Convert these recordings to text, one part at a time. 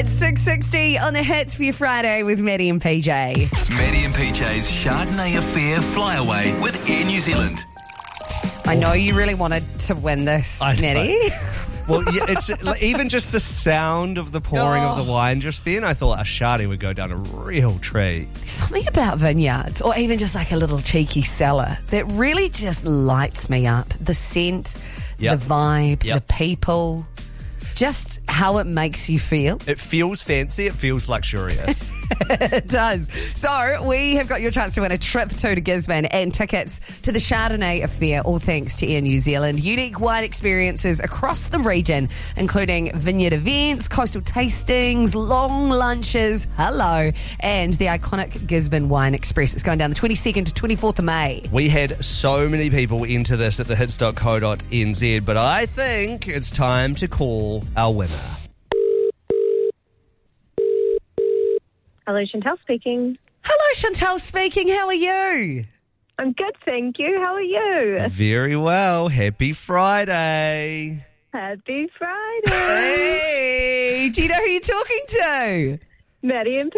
It's 6:60 on the hits for your Friday with Maddie and PJ. Maddie and PJ's Chardonnay Affair Flyaway with Air New Zealand. I know you really wanted to win this, I know. Maddie. Well, yeah, it's even just the sound of the pouring of the wine just then, I thought a Chardonnay would go down a real treat. There's something about vineyards, or even just like a little cheeky cellar, that really just lights me up. The scent, Yep. the vibe, Yep. the people, just how it makes you feel. It feels fancy. It feels luxurious. It does. So we have got your chance to win a trip to Gisborne and tickets to the Chardonnay Affair, all thanks to Air New Zealand. Unique wine experiences across the region, including vineyard events, coastal tastings, long lunches, and the iconic Gisborne Wine Express. It's going down the 22nd to 24th of May. We had so many people into this at thehits.co.nz, but I think it's time to call our winner. Hello, Chantal speaking. Hello, Chantal speaking. How are you? I'm good, thank you. How are you? Very well. Happy Friday. Happy Friday. Hey, do you know who you're talking to? Maddie and P.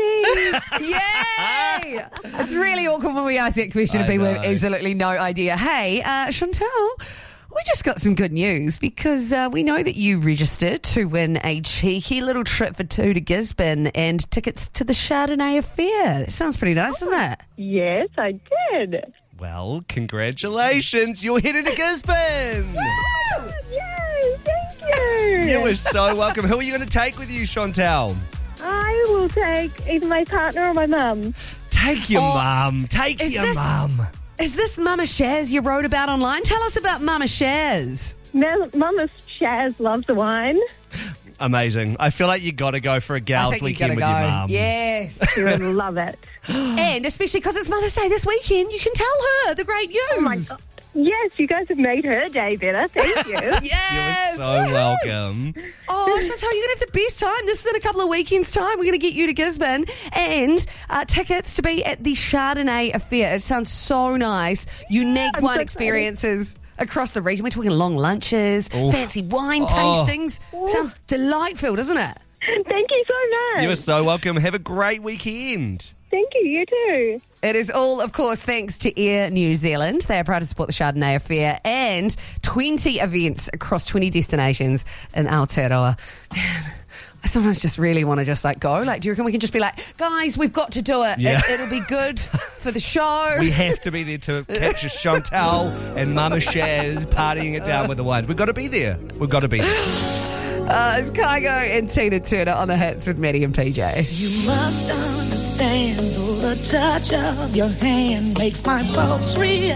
Yay! It's really awkward when we ask that question of I people who know. have absolutely no idea. Hey, Chantal, we just got some good news because we know that you registered to win a cheeky little trip for two to Gisborne and tickets to the Chardonnay Affair. That sounds pretty nice, doesn't it? Yes, I did. Well, congratulations. You're headed to Gisborne. Yay, thank you. You are so welcome. Who are you going to take with you, Chantal? I will take either my partner or my mum. Take your Oh, mum. Take is your this- mum. Is this Mama Shaz you wrote about online? Tell us about Mama Shaz. Mama Shaz loves the wine. Amazing. I feel like you got to go for a I gal's think you weekend gotta with your go. mum. Yes. She would love it. And especially because it's Mother's Day this weekend, you can tell her the great news. Oh my God. Yes, you guys have made her day better. Thank you. Yes. You are so welcome. Oh, Chantal, you're going to have the best time. This is in a couple of weekends' time. We're going to get you to Gisborne and tickets to be at the Chardonnay Affair. It sounds so nice. Unique I'm wine so experiences across the region. We're talking long lunches, Oof. fancy wine Oh. tastings. Sounds delightful, doesn't it? Thank you so much. You are so welcome. Have a great weekend. Thank you, you too. It is all, of course, thanks to Air New Zealand. They are proud to support the Chardonnay Affair and 20 events across 20 destinations in Aotearoa. Man, I sometimes just really want to just go. Do you reckon we can just be like, guys, we've got to do it. Yeah. It'll be good for the show. We have to be there to capture Chantal and Mama Shaz partying it down with the wines. We've got to be there. We've got to be there. It's Kygo and Tina Turner on the hits with Maddie and PJ. You must understand, though the touch of your hand makes my pulse react.